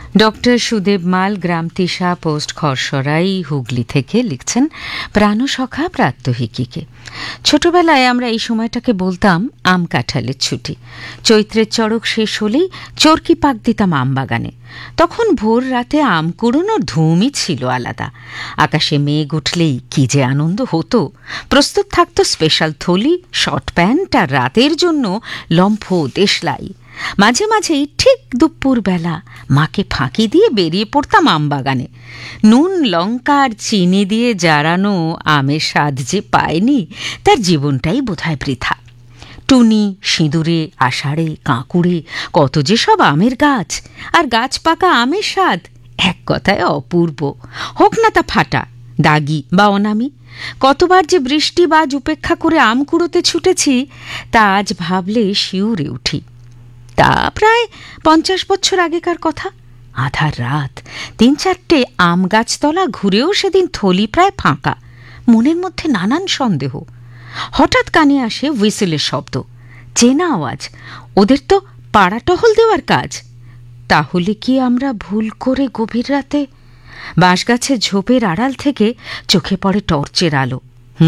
Doctor Sudeb মাল, গ্রাম Tisha, post খরসরাই, Hooghly থেকে লিখছেন প্রাণসখা প্রাত্যহিকীকে। ছোটবেলায় আমরা এই সময়টাকে বলতাম আম কাঁঠালের ছুটি। চৈত্রের চড়ক শেষ হলেই চরকি পাক দিতাম আম বাগানে। তখন ভোর রাতে আম কুড়োনোর ধুমই ছিল আলাদা। আকাশে মেঘ উঠলেই কি যে আনন্দ হতো। প্রস্তুত থাকতো স্পেশাল থলি, শর্ট প্যান্ট আর রাতের জন্য লম্ফ দেশলাই। মাঝে মাঝেই ঠিক দুপুর বেলা মাকে ফাঁকি দিয়ে বেরিয়ে পড়তাম আমবাগানে। নুন লঙ্কা আর চিনি দিয়ে জারানো আমের স্বাদ যে পায়নি তার জীবনটাই বোধহয় বৃথা। টুনি, সিঁদুরে, আষাঢ়ে, কাঁকুড়ে কত যে সব আমের গাছ, আর গাছ পাকা আমের স্বাদ এক কথায় অপূর্ব। হোক না তা ফাটা, দাগি বা অনামি। কতবার যে বৃষ্টি বাজ উপেক্ষা করে আম কুড়োতে ছুটেছি তা আজ ভাবলে শিউরে উঠি। তা প্রায় 50 বছর আগেকার কথা। আধার রাত, 3-4টে আম গাছতলা ঘুরেও সেদিন থলি প্রায় ফাঁকা। মনের মধ্যে নানান সন্দেহ। হঠাৎ কানে আসে হুইসেলের শব্দ, চেনা আওয়াজ। ওদের তো পাড়া টহল দেওয়ার কাজ। তাহলে কি আমরা ভুল করে গভীর রাতে? বাঁশগাছের ঝোপের আড়াল থেকে চোখে পড়ে টর্চের আলো।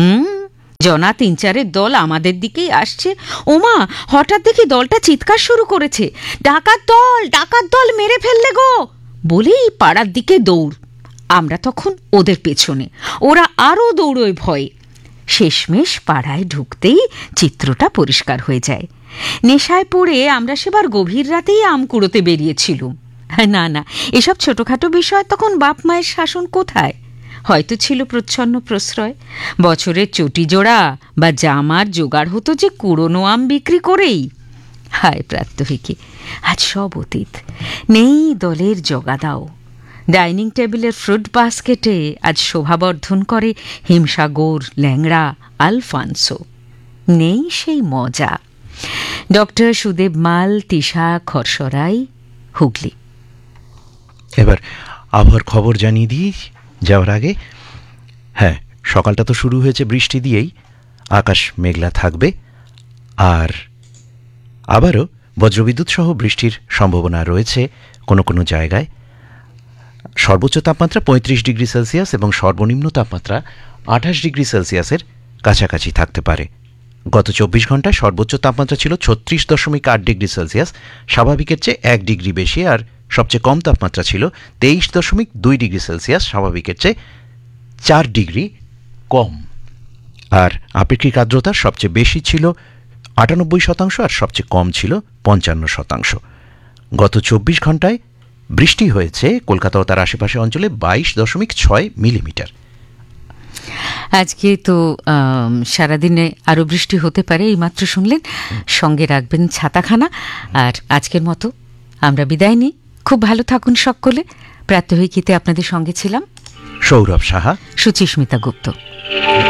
জনা 3-4-এর দল আমাদের দিকেই আসছে। ওমা, হঠাৎ দেখি দলটা চিৎকার শুরু করেছে, ডাকাত দল, ডাকাত দল, মেরে ফেললে গো বলেই পাড়ার দিকে দৌড়। আমরা তখন ওদের পেছনে, ওরা আরও দৌড়োয় ভয়ে। শেষমেশ পাড়ায় ঢুকতেই চিত্রটা পরিষ্কার হয়ে যায়। নেশায় পড়ে আমরা সেবার গভীর রাতেই আম কুড়োতে বেরিয়েছিলুম। না না, এসব ছোটখাটো বিষয় তখন বাপ মায়ের শাসন কোথায়। হয়তো ছিল প্রচ্ছন্ন প্রশ্রয়। বছরের চটি জোড়া বা জামার জোগাড় হতো যে কুড়োনো আম বিক্রি করেই। হায় প্রাত্যহিকী, আজ সব অতীত। নেই দলের জগাদাও। ডাইনিং টেবিলের ফ্রুট বাস্কেটে আজ শোভাবর্ধন করে হিমসাগর, ল্যাংড়া, আলফানসো। নেই সেই মজা। ডক্টর সুদেব মাল, তিশা, খরসরাই, হুগলি। এবার আবহাওয়ার খবর জানিয়ে দিই যাওয়ার আগে। হ্যাঁ, সকালটা তো শুরু হয়েছে বৃষ্টি দিয়েই। আকাশ মেঘলা থাকবে, আর আবারও বজ্রবিদ্যুৎ সহ বৃষ্টির সম্ভাবনা রয়েছে কোনো কোনো জায়গায়। সর্বোচ্চ তাপমাত্রা 35 ডিগ্রি সেলসিয়াস এবং সর্বনিম্ন তাপমাত্রা 28 ডিগ্রি সেলসিয়াসের কাছাকাছি থাকতে পারে। গত 24 ঘন্টায় সর্বোচ্চ তাপমাত্রা ছিল 36.8 ডিগ্রি সেলসিয়াস, স্বাভাবিকের চেয়ে 1 ডিগ্রি বেশি। আর সবচেয়ে কম তাপমাত্রা ছিল 23.2 ডিগ্রি সেলসিয়াস, স্বাভাবিকের চেয়ে 4 ডিগ্রি কম। আর আপেক্ষিক আর্দ্রতা সবচেয়ে বেশি ছিল 98% আর সবচেয়ে কম ছিল 55%। গত 24 ঘন্টায় বৃষ্টি হয়েছে কলকাতা ও তার আশেপাশে অঞ্চলে 22.6 মিলিমিটার। আজকে তো সারাদিনে আরও বৃষ্টি হতে পারে, এইমাত্র শুনলেন। সঙ্গে রাখবেন ছাতাখানা। আর আজকের মতো আমরা বিদায় নিই। খুব ভালো থাকুন সকলে। প্রাত্যহিকীতে আপনাদের সঙ্গে ছিলাম সৌরভ সাহা, সুচিস্মিতা গুপ্ত।